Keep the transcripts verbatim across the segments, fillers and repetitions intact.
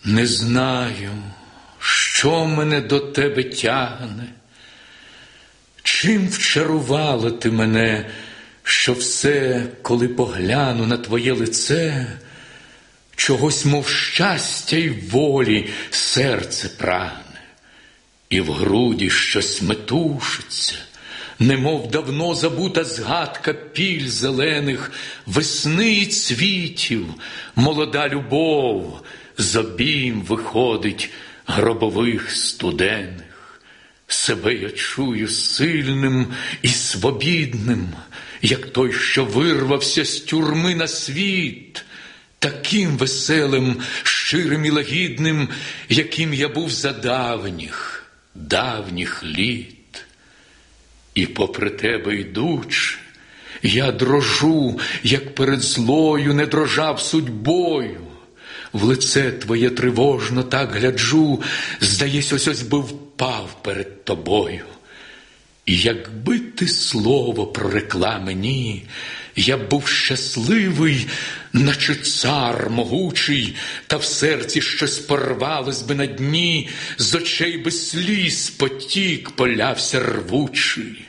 Не знаю, що мене до тебе тягне, чим вчарувала ти мене, що все, коли погляну на твоє лице, чогось, мов щастя й волі, серце прагне, і в груді щось метушиться, немов давно забута згадка піль зелених, весни й цвітів, молода любов з обійм виходить гробових студених. Себе я чую сильним і свобідним, як той, що вирвався з тюрми на світ, таким веселим, щирим і лагідним, яким я був за давніх, давніх літ. І попри тебе йдучи, я дрожу, як перед злою не дрожав судьбою. В лице твоє тривожно так гляджу, здаєсь, ось ось би впав перед тобою. І якби ти слово прорекла мені, я б був щасливий, наче цар могучий, та в серці щось порвалось би на дні, з очей би сліз потік полявся рвучий.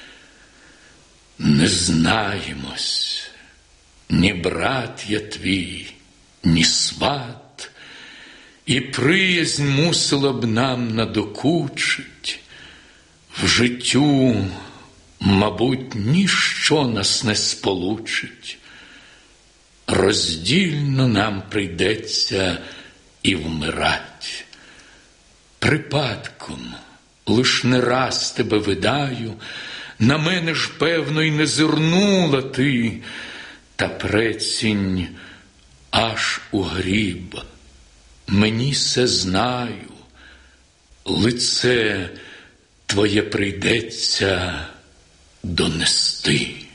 Не знаємось, ні брат я твій, ні сват, і приязнь мусила б нам надокучить. В життю, мабуть, ніщо нас не сполучить. Роздільно нам прийдеться і вмирать. Припадком лиш не раз тебе видаю, на мене ж, певно, й не зирнула ти, та прецінь аж у гріб. Мені се знаю, лице твоє прийдеться донести.